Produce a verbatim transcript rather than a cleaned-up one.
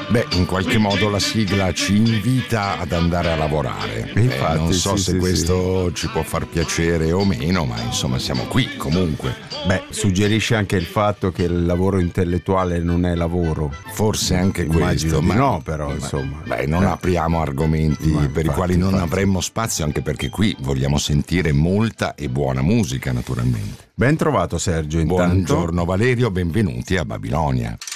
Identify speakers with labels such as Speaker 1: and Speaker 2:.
Speaker 1: Beh, in qualche modo la sigla ci invita ad andare a lavorare.
Speaker 2: Infatti,
Speaker 1: eh, non so
Speaker 2: sì,
Speaker 1: se
Speaker 2: sì,
Speaker 1: questo sì. ci può far piacere o meno, ma insomma siamo qui comunque.
Speaker 2: Beh, suggerisce anche il fatto che il lavoro intellettuale non è lavoro.
Speaker 1: Forse anche
Speaker 2: Immagino
Speaker 1: questo,
Speaker 2: di
Speaker 1: ma
Speaker 2: no, però
Speaker 1: ma,
Speaker 2: insomma.
Speaker 1: Beh, non
Speaker 2: eh.
Speaker 1: apriamo argomenti
Speaker 2: Ma
Speaker 1: per
Speaker 2: infatti,
Speaker 1: i quali non
Speaker 2: infatti.
Speaker 1: avremmo spazio, anche perché qui vogliamo sentire molta e buona musica, naturalmente.
Speaker 2: Ben trovato Sergio, intanto.
Speaker 1: Buongiorno Valerio, benvenuti a Babilonia.